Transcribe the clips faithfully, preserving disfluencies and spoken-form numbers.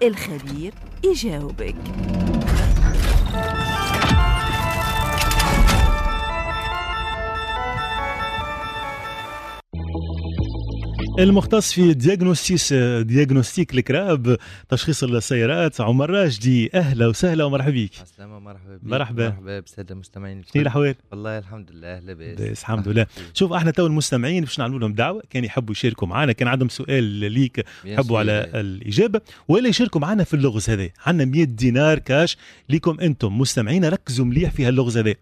الخبير يجاوبك. المختص في دياغنوستيس دياغنوستيك الكراب تشخيص السيارات عمر راشدي، اهلا وسهلا ومرحبا بك. السلامة، مرحبا بك. مرحبا مرحبا بالساده المستمعين. شنو الاحوال؟ والله الحمد لله لاباس. بس الحمد لله. شوف احنا تو المستمعين باش نعملوا لهم دعوه، كان يحبوا يشاركوا معنا، كان عندهم سؤال ليك يحبوا على الاجابه ولا يشاركوا معنا في اللغز هذا. عندنا مية دينار كاش ليكم انتم مستمعين، ركزوا مليح في هاللغز هذا.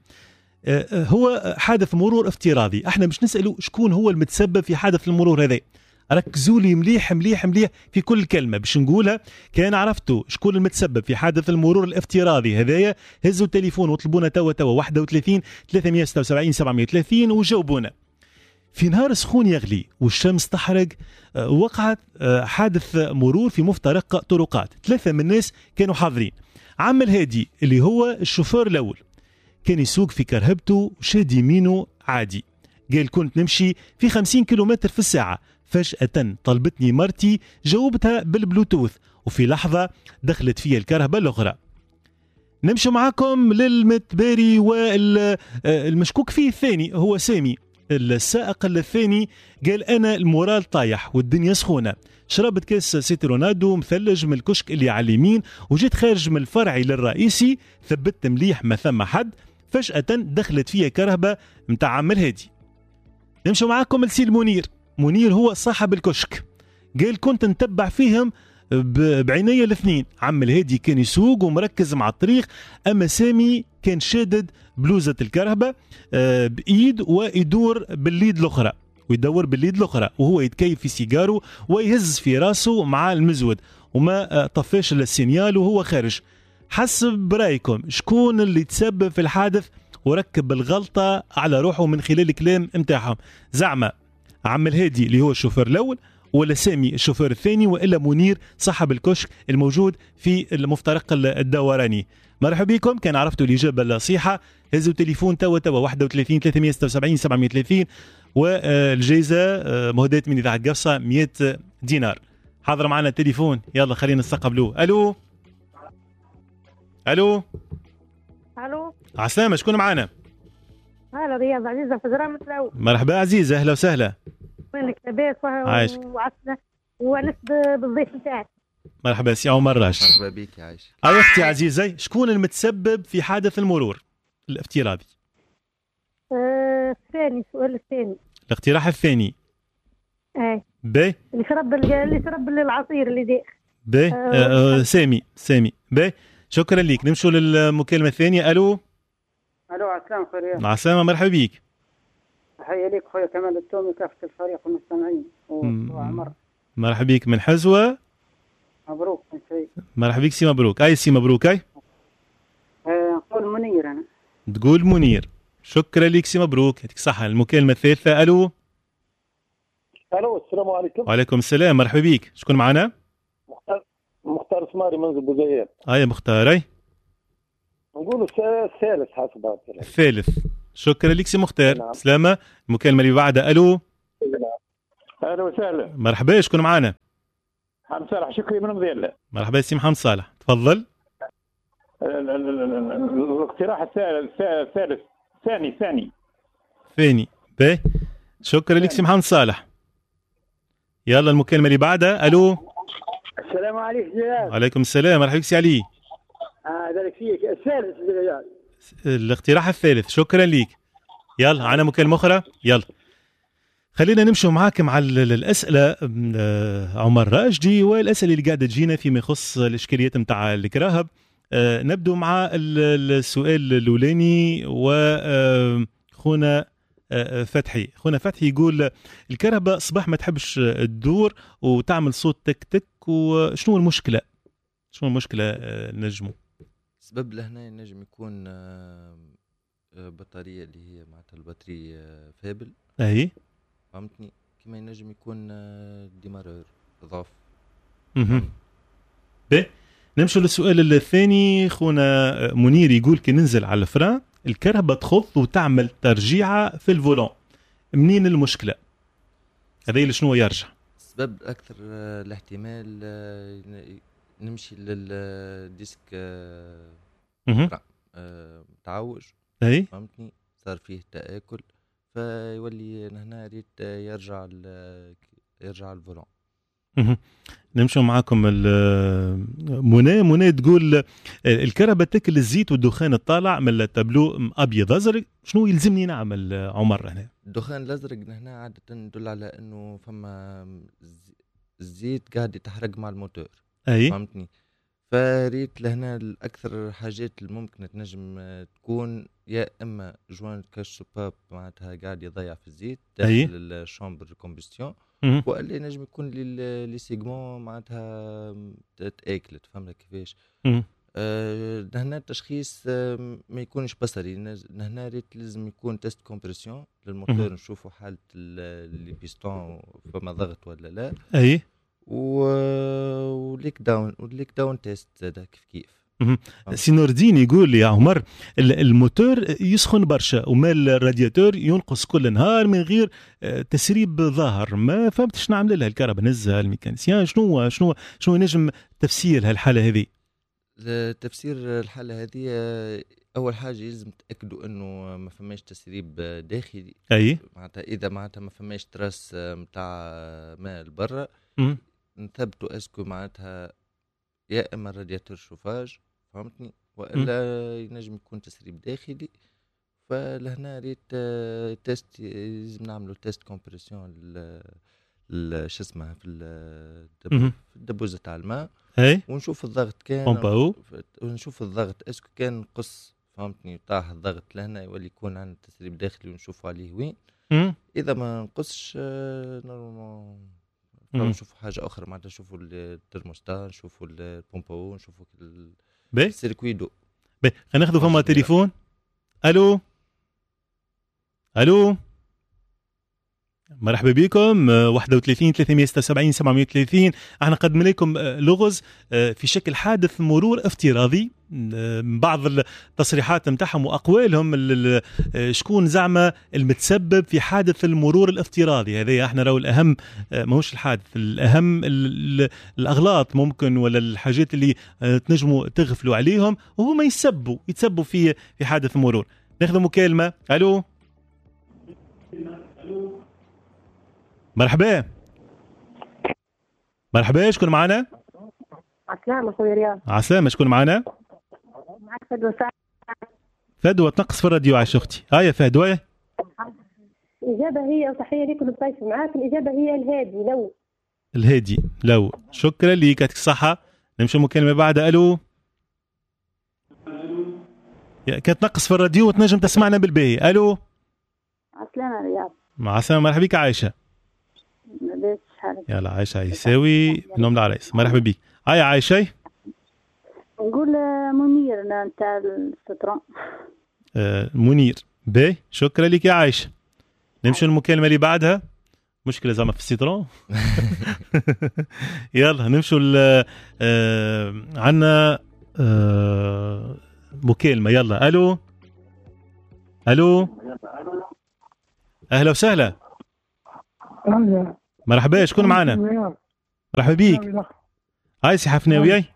هو حادث مرور افتراضي، احنا مش نسأله شكون هو المتسبب في حادث المرور هذا. ركزوا لي مليح مليح مليح في كل كلمة باش نقولها. كان عرفتوا شكون المتسبب في حادث المرور الافتراضي هذايا، هزوا التليفون واطلبونا توا توا واحد وثلاثين ثلاثمية وستة وسبعين سبعمية وثلاثين وجاوبونا. في نهار سخون يغلي والشمس تحرق، وقعت حادث مرور في مفترق طرقات، ثلاثة من الناس كانوا حاضرين. عم الهادي اللي هو الشوفير الأول كان يسوق في كرهبته وشاد يمينه عادي، قال كنت نمشي في خمسين كيلومتر في الساعة، فجأة طلبتني مرتي، جاوبتها بالبلوتوث وفي لحظة دخلت فيها الكرهبة الأخرى. نمشي معاكم للمتباري والمشكوك فيه الثاني هو سامي. السائق الثاني قال أنا المورال طايح والدنيا سخونة، شربت كاس سيترونادو مثلج من الكشك اللي على اليمين وجيت خارج من الفرعي للرئيسي، ثبت مليح ما ثم حد، فجأة دخلت فيها كرهبة متاع عم الهادي. نمشي معاكم لسي المنير. منير هو صاحب الكشك، قال كنت نتبع فيهم بعيني الاثنين. عم الهادي كان يسوق ومركز مع الطريق، اما سامي كان شادد بلوزة الكرهبة بايد ويدور باليد الاخرى ويدور باليد الاخرى وهو يتكيف في سيجارو ويهز في راسه مع المزود وما طفاش السينيال وهو خارج. حسب برايكم شكون اللي تسبب في الحادث وركب الغلطة على روحه من خلال الكلام متاعهم؟ زعما عم الهادي اللي هو الشوفير الأول، ولا سامي الشوفير الثاني، وإلا منير صاحب الكشك الموجود في المفترق الدوراني؟ مرحبا بكم. كان عرفتوا الإجابة الصحيحة هزوا تليفون توا توا واحد وثلاثين ثلاثمية وستة وسبعين سبعمية وثلاثين والجائزة مهداة من إذاعة قفصة مية دينار. حاضر معنا التليفون، يلا خلينا نستقبلوه. ألو ألو الو عسلامة، شكون معنا؟ هلا رياض عزيزة فزران متلاوي. مرحبا عزيزة، أهلا وسهلا. وينك لاباس عايشك وعسلة ونس بالضيف نتاعك. مرحبا سي عمر راشد. مرحبا بك يا عايشك. أي أختي عزيزة، شكون المتسبب في حادث المرور الافتراضي؟ آه، الثاني، السؤال الثاني، الاقتراح الثاني. اي باي اللي شرب اللي شرب العصير اللي داخل. باي آه آه سامي سامي باي. شكرا لك. نمشوا للمكالمة الثانية. ألو الو عسلامة خير. عسلامة، مرحبا بك. تحية ليك خويا كمال التومي كافة الفريق والمستمعين وعمر. مرحبا بك من حزوة. مبروك سي. مرحبا بك سي مبروك. أي سي مبروك. أي أه نقول منير أنا. تقول منير. شكرا لك سي مبروك، يعطيك الصحة. المكالمة الثالثة. ألو الو السلام عليكم. وعليكم السلام، مرحبا بك. شكون معنا؟ مختار مختار سماري منزل بوزير. أي مختار. أي نقولوا الثالث حسب هذا الثالث. شكرا لك سي مختار. نعم. سلامة. المكالمة اللي بعدها. ألو اهلا وسهلا. مرحبا، شكون معنا؟ محمد صالح شكري من مذيلة. مرحبا سي محمد صالح، تفضل. الاقتراح الثالث ثاني ثاني ثاني. باهي، شكرا لك سي محمد صالح. يلا المكالمة اللي بعدها. ألو السلام عليكم جلال. وعليكم السلام، مرحبا بك سي علي. اه ذلك فيك الثالث جلال. الاقتراح الثالث. شكرا لك. يلا عنا مكالمة أخرى. يلا خلينا نمشوا معاكم على الأسئلة عمر راشدي والأسئلة اللي قاعدة تجينا فيما يخص الإشكاليات متاع الكراهب. أه نبدو مع السؤال الأولاني وخونا فتحي. خونا فتحي يقول الكرهبة صباح ما تحبش تدور وتعمل صوت تك تك، وشنو المشكلة؟ شنو المشكلة نجمه؟ سبب لهنا نجم يكون بطارية اللي هي معناتها البطارية فابل. أي فهمتني، كما ينجم يكون ديمارور ضعف. اها باهي، نمشوا للسؤال الثاني. خونا منير يقول كي ننزل على الفران الكرهبة تخط وتعمل ترجيعة في الفولون، منين المشكلة؟ هذا اللي شنو يرجع؟ سبب أكثر الاحتمال نمشي للديسك آه، مهم. آه، تعوج، اي فهمتني، صار فيه تآكل، فيولي هنا ريت يرجع ال- يرجع الفولون. مهم. نمشوا معاكم ال- منى منى تقول الكهرباء تاكل الزيت والدخان الطالع من التابلو ابيض ازرق، شنو يلزمني نعمل عمر هنا؟ الدخان الازرق هنا عاده يدل على انه فما ز- الزيت قاعد يتحرق مع الموتور، اي فهمتني. فريت لهنا الاكثر حاجات اللي ممكن تنجم آه، تكون يا اما جوان كالشباب معناتها قاعد يضيع في الزيت داخل أي. الشامبر كومبستيون، مهم. والا ينجم يكون لي لي سيجمون معناتها تاكلت، فهمت كيفاش. مهم. أه هنا التشخيص أه ما يكونش بصري، نز- هنا ريت لازم يكون تيست كومبرسيون للموتور، مهم. نشوفوا حالة ال- لي بيستون فما ضغط ولا لا، اي و وليك داون وليك داون تيست زاد كيف كيف. سي نور الدين يقول لي يا عمر ال- الموتور يسخن برشا ومال الرادياتور ينقص كل نهار من غير آه، تسريب ظاهر، ما فهمتش نعمل لها الكهرباء نزها الميكانيسيان، شنو شنو شنو ينجم تفسير هالحاله هذه؟ تفسير الحالة هذه آه، أول حاجة لازم تأكدوا إنه ما فماش تسريب آه، داخلي، اي معناتها إذا معناتها ما فماش تراس آه، متاع آه، ماء لبرا، مهم. نثبتوا اسكو معناتها يا اما رادياتور شوفاج، فهمتني، والا ينجم يكون تسريب داخلي. فلهنا ريت آه، تيست لازم نعملوا تيست كومبرسيون ل شو اسمها في الدب- مهم. في الدبوزه تاع الماء، اي ونشوف الضغط كان بومباو ونشوف الضغط اسكو كان نقص، فهمتني، طاح الضغط لهنا يولي يكون عندنا تسريب داخلي ونشوفوا عليه وين. مهم. اذا ما نقصش آه، نورمالمون مم. نشوفوا حاجه اخرى، معناتها نشوفوا الترموستات، نشوفوا البومبو، نشوفوا ال- باهي السيركويدو. باهي خلينا ناخذوا فما ماشي تليفون. الو الو مرحبا بكم. آه، واحد وثلاثين ثلاثمية وستة وسبعين سبعمية وثلاثين احنا قدمنا لكم آه، لغز آه، في شكل حادث مرور افتراضي. آه، من بعض التصريحات نتاعهم واقوالهم ال- ال- آه، شكون زعما المتسبب في حادث المرور الافتراضي هذا. احنا راهو الاهم آه، ماهوش الحادث، الاهم ال- ال- الاغلاط ممكن ولا الحاجات اللي آه، تنجموا تغفلوا عليهم وهما يسبوا يتسبوا في في حادث مرور. ناخذ مكالمه. الو مرحبا مرحبا شكون معنا؟ عسلامة خويا رياض. عسلامة شكون معنا؟ معك فدوى سعد. فدوى تنقص في الراديو عاش اختي. اه يا فدوى. الإجابة هي وتحية لكم الضيف معاك، الإجابة هي الهادي لو. الهادي لو. شكرا لك يعطيك الصحة. نمشي مكالمة بعدها. الو يا كانت تنقص في الراديو وتنجم تسمعنا بالباهي. الو عسلامة رياض. مع السلامة. مرحبا بك عايشة. لاباس شحالك؟ يلا عايشة عيساوي نوم العرايس. مرحبا بك. هاي يا عايشة. نقول آه، منير نتاع السترون. آه منير. باهي شكرا لك يا عايشة. نمشي المكالمة اللي بعدها. مشكلة زعما في السيترون. يلا نمشوا ال آه عنا آه مكالمة. يلا الو الو اهلا وسهلا. مرحبا شكون معنا؟ مرحبا بيك. هاي سي حفناوي. هاي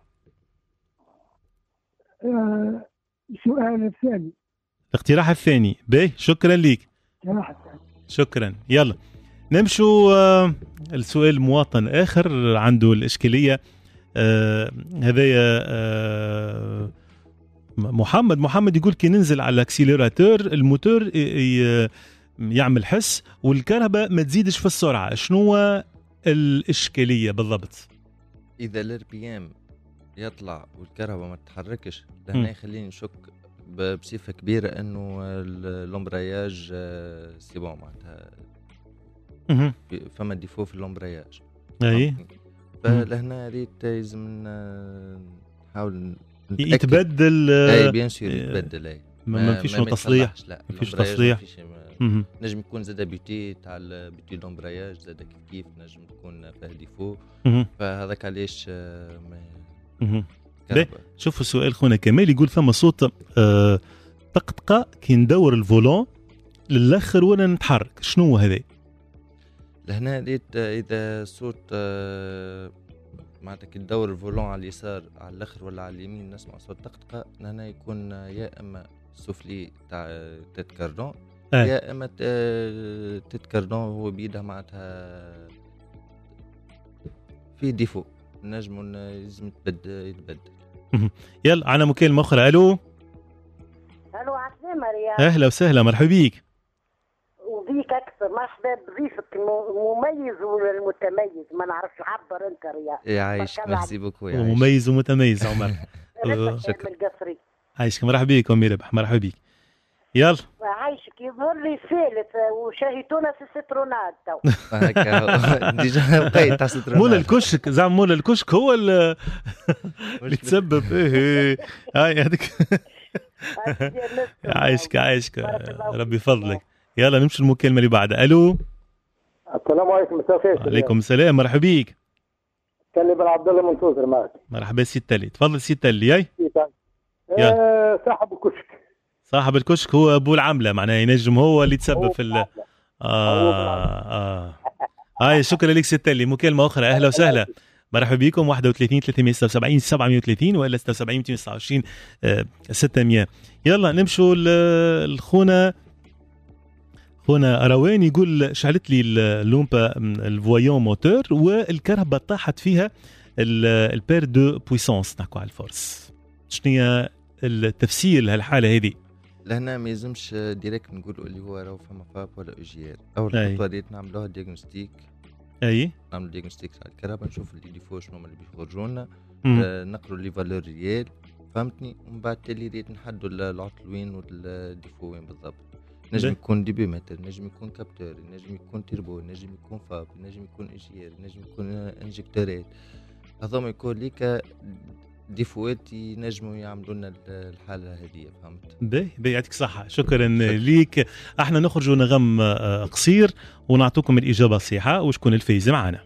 السؤال الثاني. الاقتراح الثاني. باهي شكرا ليك. شكرا. يلا نمشوا آه السؤال مواطن اخر عنده الاشكاليه آه هذايا آه محمد محمد يقول كي ننزل على الاكسيليراتور الموتور يعمل حس والكهرباء ما تزيدش في السرعه، شنو الاشكاليه بالضبط؟ اذا الار بي ام يطلع والكهرباء ما تتحركش، لهنا يخليني نشك بصفه كبيره انه الامبرياج سي بون، معناتها فما ديفو في الامبرياج. اي فلهنا ريت لازم نحاول يتبدل. اي بيان سور يتبدل. اي ما, ما فيش تصليح. لا ما فيش تصليح. ما نجم يكون زاد بيوتي تاع بيوتي لومبرياج زاد كيف كيف نجم تكون فيها ديفو، فهذاك علاش ما شوفوا السؤال خونا كمال يقول ثم صوت آه طقطقه كي ندور الفولون للاخر وانا نتحرك، شنو هذا؟ لهنا ريت اذا صوت آه معناتها كي تدور الفولون على اليسار على الاخر ولا على اليمين نسمع صوت طقطقه، هنا يكون يا اما سوفلي تاع تيت كاردون آه. يا اما تيت كاردون هو بيدها معناتها في ديفو نجم لازم يتبدل يتبدل. يلا عنا مكالمة أخرى. ألو الو عسلامة رياض. أهلا وسهلا مرحبا بيك. وبيك أكثر مرحبا بضيفك المميز والمتميز ما نعرفش عبر أنت رياض. يعيش ميرسي بوكو. مميز ومتميز عمر. شكرا. القصري عايشك مرحبا بيك أمي ربح مرحبا بيك. يلا عايشك يظهر لي ثالث وشاهدونا في سترونات تو. هكا ديجا بقيت تاع سترونات. مولا الكشك زعما مولا الكشك هو اللي تسبب. ايه هاي هذيك. عايشك عايشك ربي يفضلك. يلا نمشي المكالمة اللي بعدها. الو السلام عليكم. مساء الخير. عليكم السلام مرحبا بيك. كلي بن عبد الله من توزر معك. مرحبا سي تالي. تفضل سي تالي. اي آه صاحب الكشك. صاحب الكشك هو ابو العمله معناه ينجم هو اللي تسبب في ال اه اه هاي شكرا لك سي تالي. مكالمة أخرى. أهلا وسهلا مرحبا بكم. واحد وثلاثين ثلاثمية وستة وسبعين سبعمية وثلاثين ولا ستة وسبعين مئتين وتسعة وعشرين ستمية. يلا نمشوا الخونا خونا روان يقول شعلت لي اللومبا الفويون موتور والكهرباء طاحت فيها البير دو بويسونس نحكوا على الفورس. شنو التفسير لهالحالة هذه؟ لهنا ما يلزمش ديريكت نقولوا اللي هو راهو فما فاب ولا اوجير. اول خطوه ديت نعملوها دياغنوستيك. اي نعملوا دياغنوستيك على الكهرباء نشوف اللي ديفو شنو اللي بيخرجوا لنا. آه نقروا لي فالور ريال فهمتني. ومن بعد تالي ديت نحدوا العطل وين والديفو وين بالضبط. نجم يكون دي متر، نجم يكون كابتور، نجم يكون تيربو، نجم يكون فاب، نجم يكون اوجير، نجم يكون انجكتورات. هذوما يكون ليك ديفوات ينجموا يعملوا لنا الحاله هذه. فهمت؟ باهي باهي يعطيك صحه. شكرا ليك. احنا نخرجوا نغم قصير ونعطوكم الاجابه الصحيحه وشكون الفايز معنا.